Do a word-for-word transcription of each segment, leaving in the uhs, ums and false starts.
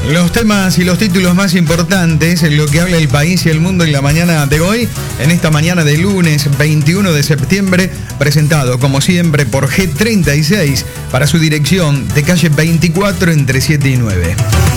Los temas y los títulos más importantes, en lo que habla el país y el mundo en la mañana de hoy, en esta mañana de lunes veintiuno de septiembre, presentado como siempre por G treinta y seis para su dirección de calle veinticuatro entre siete y nueve.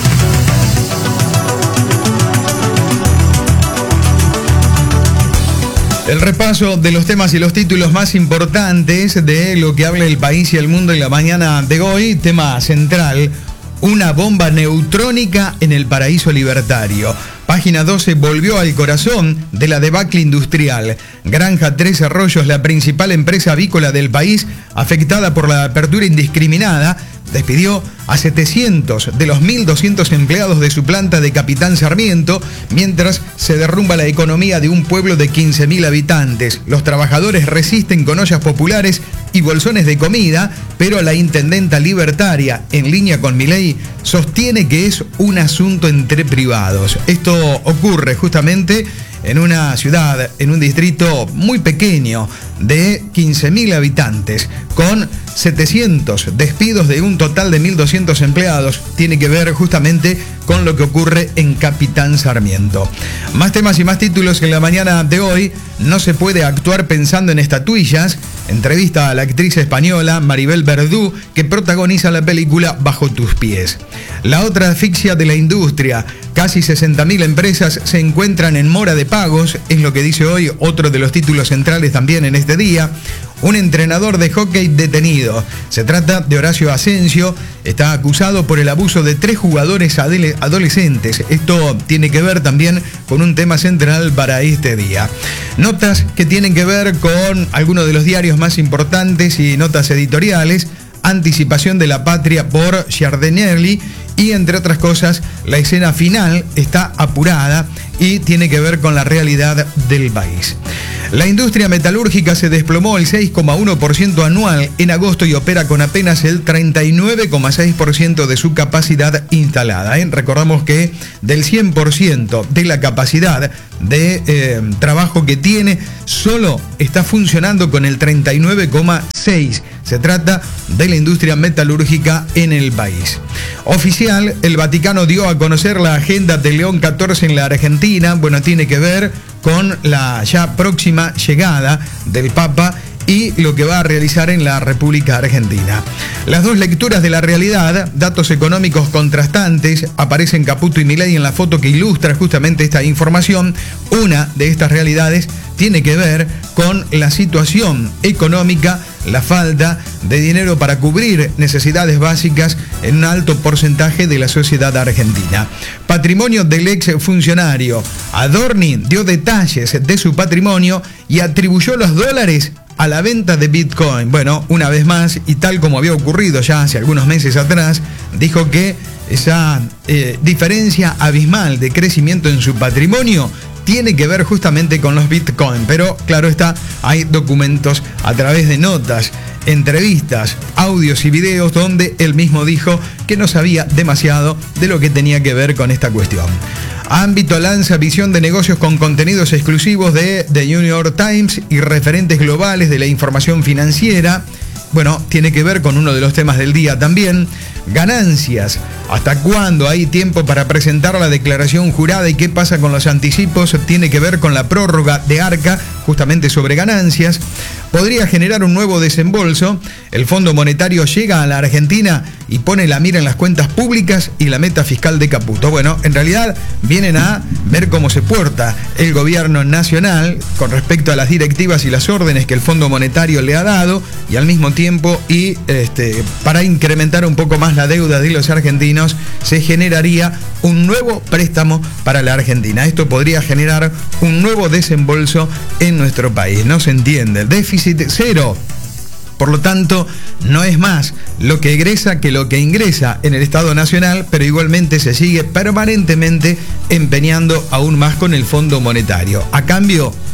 El repaso de los temas y los títulos más importantes de lo que habla el país y el mundo en la mañana de hoy. Tema central: una bomba neutrónica en el paraíso libertario. Página doce volvió al corazón de la debacle industrial. Granja Tres Arroyos, la principal empresa avícola del país, afectada por la apertura indiscriminada, despidió a setecientos de los mil doscientos empleados de su planta de Capitán Sarmiento, mientras se derrumba la economía de un pueblo de quince mil habitantes. Los trabajadores resisten con ollas populares y bolsones de comida, pero la intendenta libertaria, en línea con Milei, sostiene que es un asunto entre privados. Esto ocurre justamente en una ciudad, en un distrito muy pequeño de quince mil habitantes, con setecientos despidos de un total de mil doscientos empleados. Tiene que ver justamente con lo que ocurre en Capitán Sarmiento. Más temas y más títulos en la mañana de hoy. No se puede actuar pensando en estatuillas. Entrevista a la actriz española Maribel Verdú, que protagoniza la película Bajo tus pies. La otra asfixia de la industria. Casi sesenta mil empresas se encuentran en mora de pagos, es lo que dice hoy otro de los títulos centrales también en este día. Un entrenador de hockey detenido. Se trata de Horacio Asensio. Está acusado por el abuso de tres jugadores adolescentes. Esto tiene que ver también con un tema central para este día. Notas que tienen que ver con algunos de los diarios más importantes y notas editoriales. Anticipación de la patria por Giardinelli. Y entre otras cosas, la escena final está apurada y tiene que ver con la realidad del país. La industria metalúrgica se desplomó el seis coma uno por ciento anual en agosto y opera con apenas el treinta y nueve coma seis por ciento de su capacidad instalada. ¿eh? Recordamos que del cien por ciento de la capacidad de eh, trabajo que tiene, solo está funcionando con el treinta y nueve coma seis por ciento. Se trata de la industria metalúrgica en el país. Oficial, el Vaticano dio a conocer la agenda de León catorce en la Argentina. Bueno, tiene que ver con la ya próxima llegada del Papa y lo que va a realizar en la República Argentina. Las dos lecturas de la realidad, datos económicos contrastantes, aparecen Caputo y Milei en la foto que ilustra justamente esta información. Una de estas realidades tiene que ver con la situación económica, la falta de dinero para cubrir necesidades básicas en un alto porcentaje de la sociedad argentina. Patrimonio del ex funcionario. Adorni dio detalles de su patrimonio y atribuyó los dólares a la venta de Bitcoin. Bueno, una vez más, y tal como había ocurrido ya hace algunos meses atrás, dijo que esa eh, diferencia abismal de crecimiento en su patrimonio tiene que ver justamente con los Bitcoin. Pero claro está, hay documentos a través de notas, entrevistas, audios y videos donde él mismo dijo que no sabía demasiado de lo que tenía que ver con esta cuestión. Ámbito lanza visión de negocios con contenidos exclusivos de The New York Times y referentes globales de la información financiera. Bueno, tiene que ver con uno de los temas del día también. Ganancias. ¿Hasta cuándo hay tiempo para presentar la declaración jurada y qué pasa con los anticipos? Tiene que ver con la prórroga de ARCA, justamente sobre ganancias. Podría generar un nuevo desembolso. El Fondo Monetario llega a la Argentina y pone la mira en las cuentas públicas y la meta fiscal de Caputo. Bueno, en realidad vienen a ver cómo se porta el gobierno nacional con respecto a las directivas y las órdenes que el Fondo Monetario le ha dado, y al mismo tiempo, y este, para incrementar un poco más la deuda de los argentinos, se generaría un nuevo préstamo para la Argentina. Esto podría generar un nuevo desembolso en nuestro país. No se entiende. El déficit cero. Por lo tanto, no es más lo que egresa que lo que ingresa en el Estado Nacional, pero igualmente se sigue permanentemente empeñando aún más con el Fondo Monetario. A cambio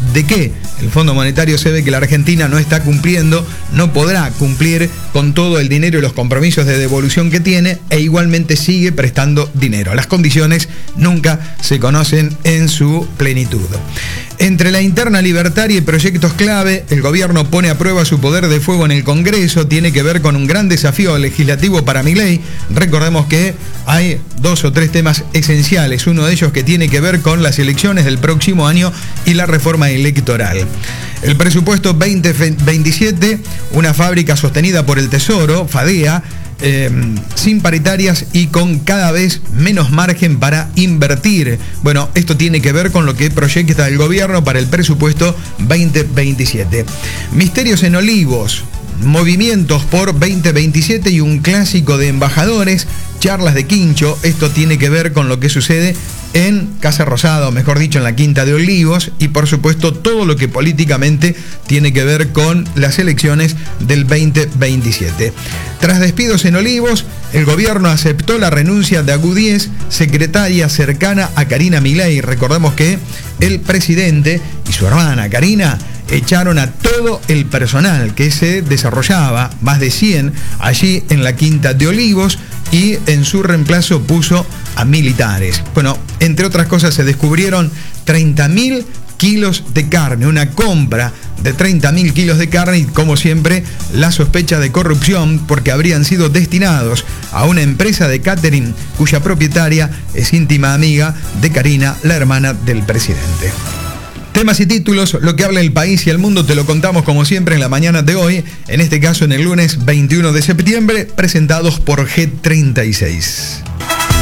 de qué. El Fondo Monetario se ve que la Argentina no está cumpliendo, no podrá cumplir con todo el dinero y los compromisos de devolución que tiene, e igualmente sigue prestando dinero. Las condiciones nunca se conocen en su plenitud. Entre la interna libertaria y proyectos clave, el gobierno pone a prueba su poder de fuego en el Congreso. Tiene que ver con un gran desafío legislativo para Milei. Recordemos que hay dos o tres temas esenciales. Uno de ellos que tiene que ver con las elecciones del próximo año y la reforma electoral. El presupuesto veinte veintisiete, una fábrica sostenida por el Tesoro, FADEA, Eh, sin paritarias y con cada vez menos margen para invertir. Bueno, esto tiene que ver con lo que proyecta el gobierno para el presupuesto veinte veintisiete. Misterios en Olivos, movimientos por veinte veintisiete y un clásico de embajadores, charlas de quincho. Esto tiene que ver con lo que sucede en Casa Rosada, o mejor dicho, en la Quinta de Olivos, y por supuesto todo lo que políticamente tiene que ver con las elecciones del veinte veintisiete. Tras despidos en Olivos, el gobierno aceptó la renuncia de Agudíez, secretaria cercana a Karina Milei. Recordemos que el presidente y su hermana Karina echaron a todo el personal que se desarrollaba, más de cien, allí en la Quinta de Olivos, y en su reemplazo puso a militares. Bueno, entre otras cosas se descubrieron treinta mil kilos de carne, una compra de treinta mil kilos de carne y, como siempre, la sospecha de corrupción porque habrían sido destinados a una empresa de catering cuya propietaria es íntima amiga de Karina, la hermana del presidente. Temas y títulos, lo que habla el país y el mundo, te lo contamos como siempre en la mañana de hoy, en este caso en el lunes veintiuno de septiembre, presentados por G treinta y seis.